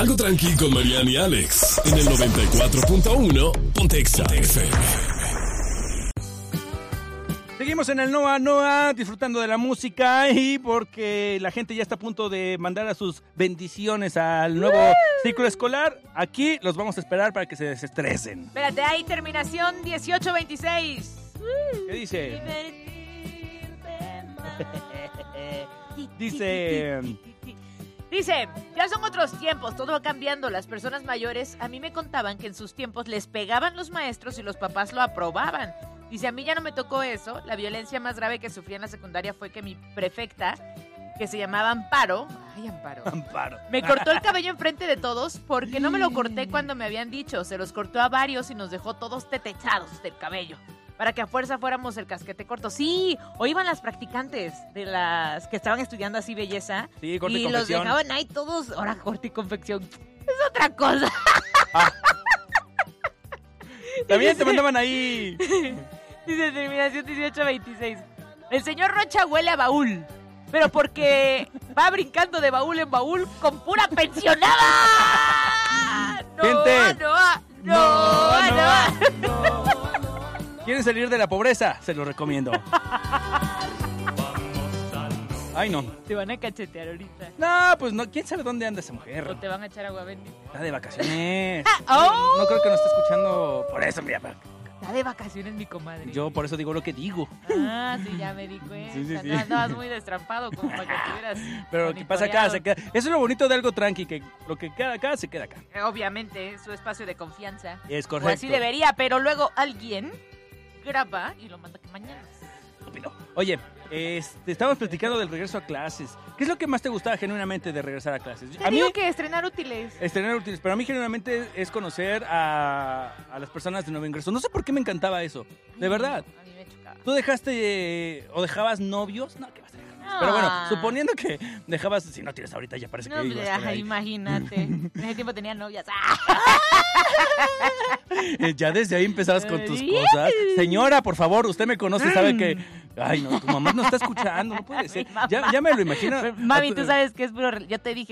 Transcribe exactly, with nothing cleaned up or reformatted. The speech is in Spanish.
Algo tranqui con Mariana y Alex. En el noventa y cuatro punto uno, Ponte Exa F M. Seguimos en el Noa Noa disfrutando de la música y porque la gente ya está a punto de mandar a sus bendiciones al nuevo ciclo escolar, aquí los vamos a esperar para que se desestresen. Espérate, hay terminación dieciocho veintiséis. ¿Qué dice? Dice... Dice, ya son otros tiempos, todo va cambiando. Las personas mayores a mí me contaban que en sus tiempos les pegaban los maestros y los papás lo aprobaban. Dice, a mí ya no me tocó eso. La violencia más grave que sufrí en la secundaria fue que mi prefecta, que se llamaba Amparo, ay, Amparo, Amparo, me cortó el cabello enfrente de todos porque no me lo corté cuando me habían dicho. Se los cortó a varios y nos dejó todos tetechados del cabello, para que a fuerza fuéramos el casquete corto. Sí, o iban las practicantes de las que estaban estudiando así belleza. Sí, corte y, y confección. los dejaban ahí todos, ahora corte y confección. Es otra cosa. Ah. También te mandaban ahí. Dice terminación dieciocho veintiséis. El señor Rocha huele a baúl, pero porque va brincando de baúl en baúl con pura pensionada. No, Gente. no, no, no, no. ¿Quieren salir de la pobreza? Se los recomiendo. Ay, no. Te van a cachetear ahorita. No, pues no. ¿Quién sabe dónde anda esa mujer? O te van a echar agua bendita. Está de vacaciones. Oh. No creo que nos esté escuchando por eso, mira. Está de vacaciones mi comadre. Yo por eso digo lo que digo. Ah, sí, ya me di cuenta. Sí, sí, sí. No, andabas muy destrampado como para que estuvieras. Pero lo que pasa acá, se queda. Eso es lo bonito de algo tranqui, que lo que queda acá, se queda acá. Obviamente, es su espacio de confianza. Es O correcto. así debería, pero luego alguien graba y lo manda que mañana. Estúpido. Oye, este, estamos platicando del regreso a clases. ¿Qué es lo que más te gustaba genuinamente de regresar a clases? Te A mí, digo que estrenar útiles. estrenar útiles, pero a mí genuinamente es conocer a, a las personas de nuevo ingreso. No sé por qué me encantaba eso, de verdad. A mí me chocaba. ¿Tú dejaste eh, o dejabas novios? No, ¿qué vas a dejar? Pero bueno, suponiendo que dejabas, si no tienes ahorita, ya parece que No, ibas por ay, ahí. imagínate. En ese tiempo tenía novias. ¡Ah! Ya desde ahí empezabas con tus Ay. cosas. Señora, por favor, usted me conoce, sabe que... Ay, no, tu mamá no está escuchando, no puede ser. Ya, ya me lo imagino. Mami, tú sabes que es puro... Yo te dije